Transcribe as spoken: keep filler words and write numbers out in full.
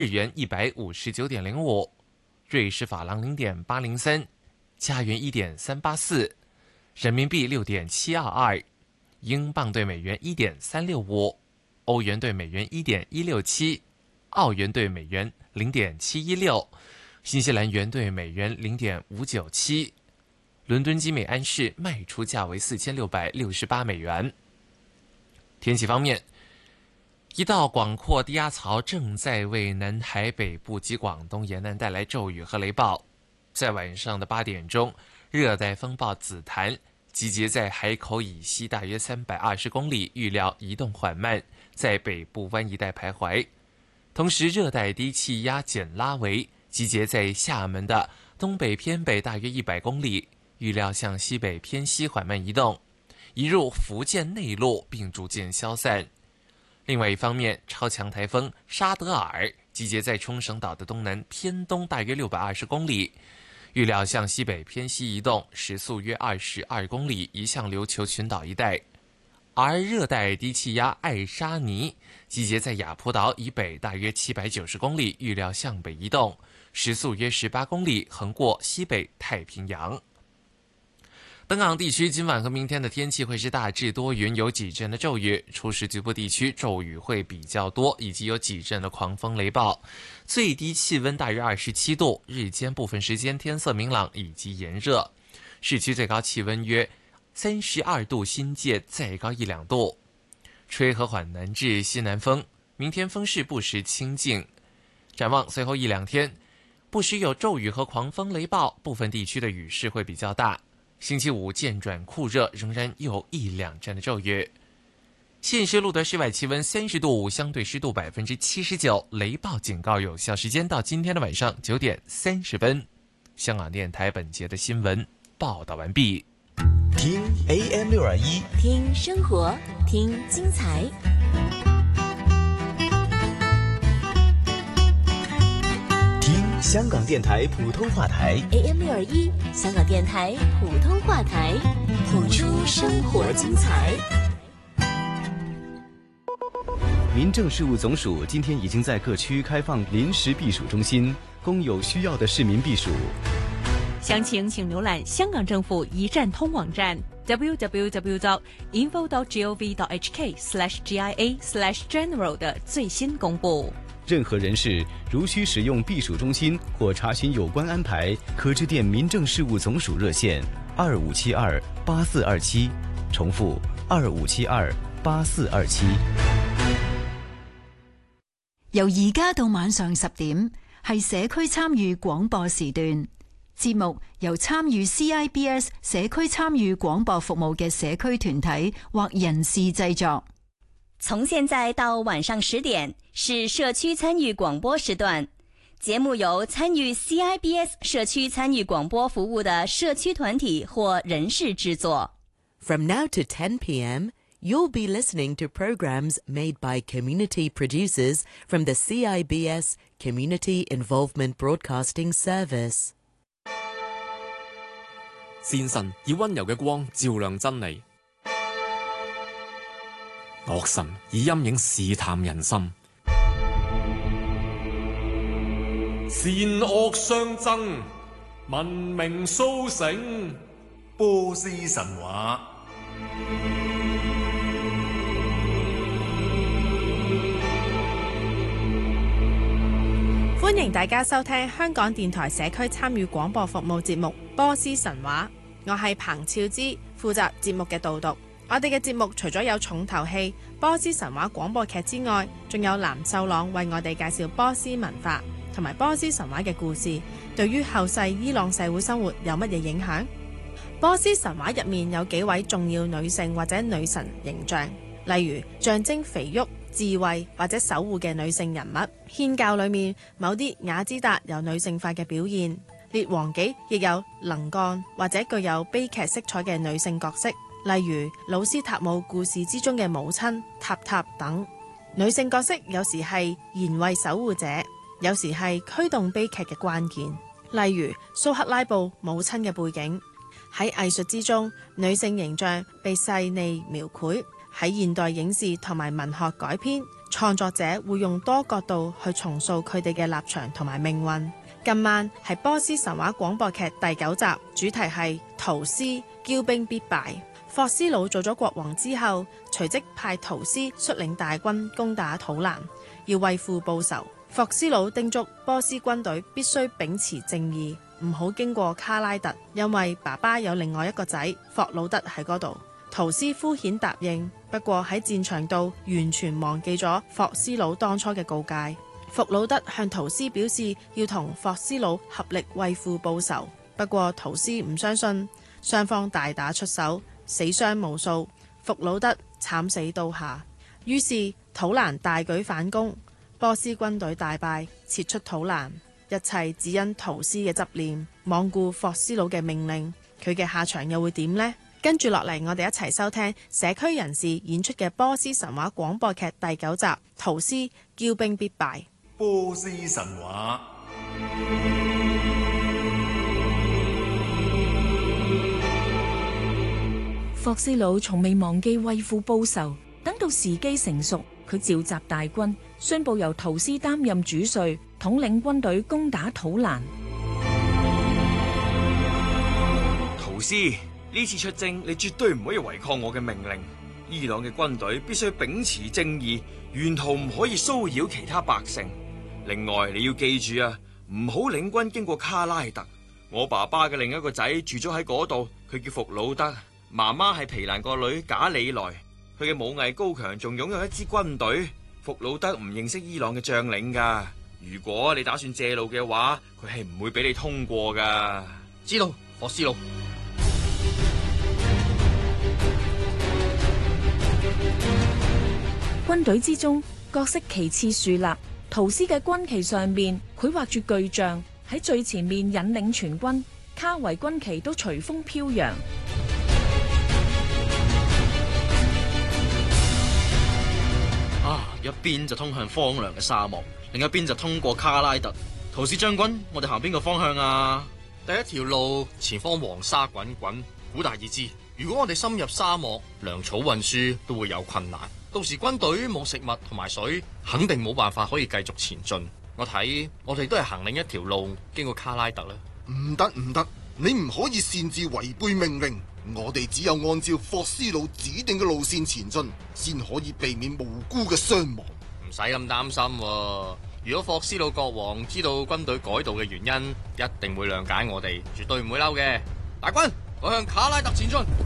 日元一百五十九点零五，瑞士法郎零点八零三，加元一点三八四，人民币六点七二二，英镑对美元一点三六五，欧元对美元一点一六七，澳元对美元零点七一六，新西兰元对美元零点五九七。伦敦基美安市卖出价为四千六百六十八美元。天气方面，一道广阔低压槽正在为南海北部及广东沿岸带来骤雨和雷暴。在晚上的八点钟，热带风暴紫檀集结在海口以西大约三百二十公里，预料移动缓慢，在北部湾一带徘徊。同时，热带低气压简拉维集结在厦门的东北偏北大约一百公里，预料向西北偏西缓慢移动，移入福建内陆并逐渐消散。另外一方面，超强台风沙德尔集结在冲绳岛的东南偏东大约六百二十公里，预料向西北偏西移动，时速约二十二公里，移向琉球群岛一带。而热带低气压艾沙尼集结在雅浦岛以北大约七百九十公里，预料向北移动，时速约十八公里，横过西北太平洋。本港地区今晚和明天的天气会是大致多云，有几阵的骤雨，初时局部地区骤雨会比较多，以及有几阵的狂风雷暴。最低气温大约二十七度，日间部分时间天色明朗以及炎热，市区最高气温约三十二度，新界再高一两度，吹和缓南至西南风，明天风势不时清劲。展望随后一两天，不时有骤雨和狂风雷暴，部分地区的雨势会比较大。星期五渐转酷热，仍然有一两阵的骤雨。现时录得室外气温三十度，相对湿度百分之七十九，雷暴警告有效时间到今天的晚上九点三十分。香港电台本节的新闻报道完毕。 听 A M 六二一， 听生活，听精彩。 香港电台普通话台 A M 六二一，香港电台普通话台，谱出生活精彩。 民政事务总署今天已经在各区开放临时避暑中心，供有需要的市民避暑。 详情请浏览香港政府一站通网站 double-u double-u double-u dot info dot gov dot h k slash g i a slash general 的最新公布。 任何人士如需使用避暑中心或查询有关安排，可致电民政事务总署热线二五七二八四二七，重复二五七二八四二七。 由而家到晚上十點，係社區參與廣播時段。節目由參與 C I B S 社區參與廣播服務嘅社區團體或人士製作。 從現在到晚上十點是社區參與廣播時段，節目由參與 C I B S 社區參與廣播服務的社區團體或人士製作。 From now to ten p.m., you'll be listening to programs made by community producers from the C I B S Community Involvement Broadcasting Service。 善神以溫柔嘅光照亮真理，惡神以陰影試探人心。 善惡相爭，文明蘇醒。波斯神話。 歡迎大家收聽香港電台社區參與廣播服務節目《波斯神話》，我係彭超之，負責節目嘅導讀。我哋嘅節目除咗有重頭戲《波斯神話》廣播劇之外，仲有藍秀朗為我哋介紹波斯文化同埋波斯神話嘅故事，對於後世伊朗社會生活有乜嘢影響？波斯神話入面有幾位重要女性或者女神形象，例如象徵肥沃、智慧或者守護嘅女性人物。祆教裏面某啲雅茲達有女性化嘅表現，列王紀亦有能幹或者具有悲劇色彩嘅女性角色，例如魯斯塔姆故事之中嘅母親塔塔等。女性角色有時係賢惠守護者，有時係驅動悲劇嘅關鍵，例如蘇克拉布母親嘅背景。喺藝術之中，女性形象被細膩描繪，喺現代影視同埋文學改編， 創作者會用多角度去重塑佢哋嘅立場同埋命運。今晚係波斯神話廣播劇第九集，主題係圖斯驕兵必敗。霍斯魯做咗國王之後，隨即派圖斯率領大軍攻打土蘭，要為父報仇。霍斯魯叮囑波斯軍隊必須秉持正義，唔好經過卡拉特，因為爸爸有另外一個仔霍魯德喺嗰度。圖斯敷衍答應，不過喺戰場度完全忘記咗霍斯魯當初嘅告誡。霍魯德向圖斯表示要同霍斯魯合力為父報仇，不過圖斯唔相信，雙方大打出手，死傷無數，霍魯德慘死刀下。於是土蘭大舉反攻，波斯軍隊大敗，撤出土蘭，一切只因圖斯嘅執念，罔顧霍斯魯嘅命令，佢嘅下場又會點呢？跟住落嚟，我哋一齊收聽社區人士演出嘅波斯神話廣播劇第九集《圖斯驕兵必敗》。 波斯神話。 霍斯魯從未忘記為父報仇，等到時機成熟，佢召集大軍，宣布由圖斯擔任主帥，統領軍隊攻打土蘭。 圖斯，呢次出征，你絕對唔可以違抗我嘅命令。伊朗嘅軍隊必須秉持正義，沿途唔可以騷擾其他百姓。另外，你要記住啊，唔好領軍經過卡拉特。我爸爸嘅另一個仔住咗喺嗰度，佢叫弗魯德。媽媽係皮蘭個女賈里萊，佢嘅武藝高強，仲擁有一支軍隊。弗魯德唔認識伊朗嘅將領噶。如果你打算借路嘅話，佢係唔會俾你通過噶。 知道，霍斯魯。 軍隊之中，各色旗幟豎立。圖斯嘅軍旗上面繪畫住巨象，喺最前面引領全軍，卡維軍旗都隨風飄揚。 啊，一邊就通向荒涼嘅沙漠，另一邊就通過卡拉特。圖斯將軍，我哋行邊個方向啊？ 第一條路前方黃沙滾滾，古大已知。如果我哋深入沙漠，糧草運輸都會有困難。到時軍隊冇食物同埋水，肯定冇辦法可以繼續前進。我睇我哋都係行另一條路，經過卡拉特啦。 唔得唔得，你唔可以擅自違背命令。我哋只有按照霍斯魯指定嘅路線前進，先可以避免無辜嘅傷亡。 唔使咁擔心喎，如果霍斯魯國王知道軍隊改道嘅原因，一定會諒解我哋，絕對唔會嬲嘅。大軍，我向卡拉特前進。